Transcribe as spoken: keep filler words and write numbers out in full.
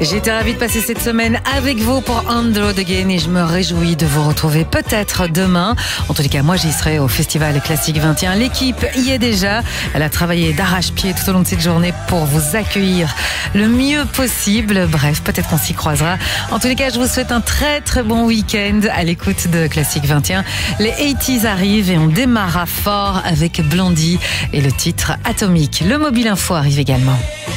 J'étais ravie de passer cette semaine avec vous pour On the Road Again et je me réjouis de vous retrouver peut-être demain. En tous les cas, moi j'y serai au Festival Classique vingt et un. L'équipe y est déjà. Elle a travaillé d'arrache-pied tout au long de cette journée pour vous accueillir le mieux possible. Bref, peut-être qu'on s'y croisera. En tous les cas, je vous souhaite un très très bon week-end à l'écoute de Classique vingt et un. Les eighties arrivent et on démarra fort avec Blondie et le titre Atomique. Le Mobile Info arrive également.